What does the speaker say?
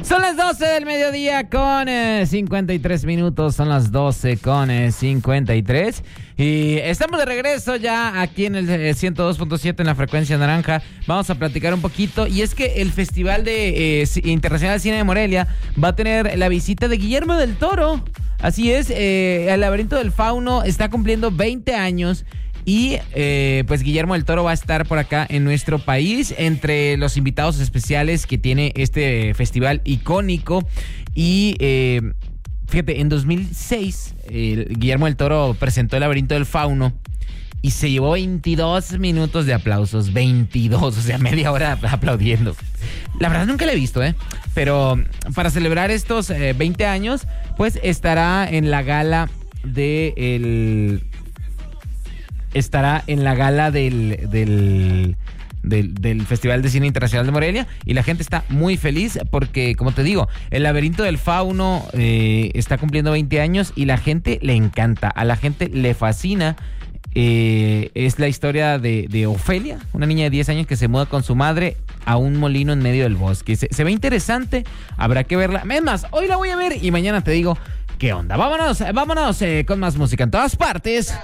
Son las 12 del mediodía con 53 minutos. Son las 12 con 53. Y estamos de regreso ya aquí en el 102.7 en la frecuencia naranja. Vamos a platicar un poquito. Y es que el Festival Internacional de Cine de Morelia va a tener la visita de Guillermo del Toro. Así es, el Laberinto del Fauno está cumpliendo 20 años. Y pues Guillermo del Toro va a estar por acá en nuestro país entre los invitados especiales que tiene este festival icónico. Y fíjate, en 2006 Guillermo del Toro presentó el Laberinto del Fauno y se llevó 22 minutos de aplausos. 22, o sea, media hora aplaudiendo. La verdad nunca la he visto, pero para celebrar estos 20 años, pues estará en la gala del Festival de Cine Internacional de Morelia, y la gente está muy feliz porque, como te digo, el Laberinto del Fauno está cumpliendo 20 años y la gente le encanta, a la gente le fascina. Es la historia de Ofelia, una niña de 10 años que se muda con su madre a un molino en medio del bosque. Se ve interesante, habrá que verla. Es más, hoy la voy a ver y mañana te digo qué onda. Vámonos con más música en todas partes.